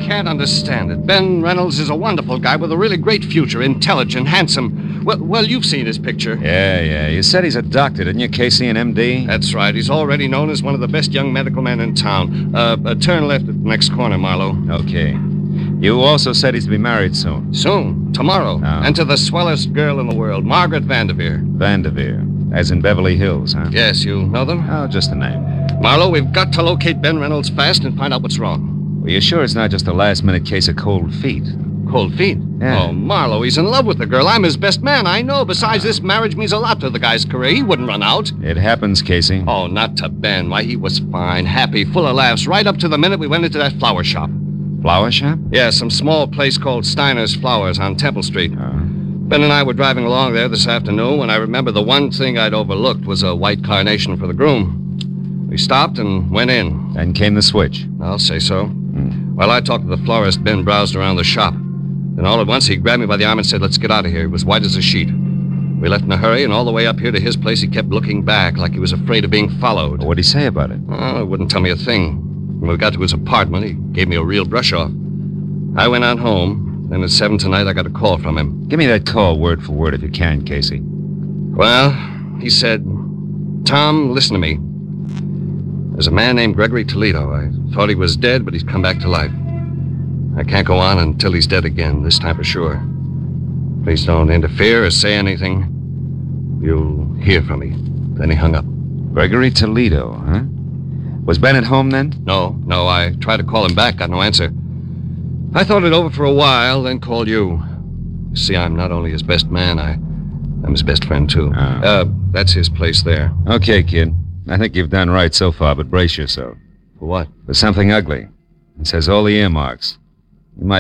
can't understand it. Ben Reynolds is a wonderful guy with a really great future, intelligent, handsome. Well, you've seen his picture. Yeah. You said he's a doctor, didn't you, Casey, an MD? That's right. He's already known as one of the best young medical men in town. Turn left at the next corner, Marlowe. Okay. You also said he's to be married soon. Soon. Tomorrow. Oh. And to the swellest girl in the world, Margaret Vanderveer. Vanderveer. As in Beverly Hills, huh? Yes, you know them? Oh, just a name. Marlowe, we've got to locate Ben Reynolds fast and find out what's wrong. Well, you sure it's not just a last-minute case of cold feet? Cold feet? Yeah. Oh, Marlowe, he's in love with the girl. I'm his best man, I know. Besides, this marriage means a lot to the guy's career. He wouldn't run out. It happens, Casey. Oh, not to Ben. Why, he was fine, happy, full of laughs, right up to the minute we went into that flower shop. Flower shop? Yeah, some small place called Steiner's Flowers on Temple Street. Ben and I were driving along there this afternoon when I remember the one thing I'd overlooked was a white carnation for the groom. We stopped and went in. Then came the switch. I'll say so. While I talked to the florist, Ben browsed around the shop. Then all at once, he grabbed me by the arm and said, "Let's get out of here." He was white as a sheet. We left in a hurry, and all the way up here to his place, he kept looking back like he was afraid of being followed. What'd he say about it? Oh, he wouldn't tell me a thing. When we got to his apartment, he gave me a real brush-off. I went on home. Then at 7 tonight, I got a call from him. Give me that call word for word if you can, Casey. Well, he said, "Tom, listen to me. There's a man named Gregory Toledo. I thought he was dead, but he's come back to life. I can't go on until he's dead again, this time for sure. Please don't interfere or say anything. You'll hear from me." Then he hung up. Gregory Toledo, huh? Was Ben at home then? No. I tried to call him back, got no answer. I thought it over for a while, then called you. You see, I'm not only his best man, I'm his best friend, too. That's his place there. Okay, kid. I think you've done right so far, but brace yourself. For what? For something ugly. It says all the earmarks.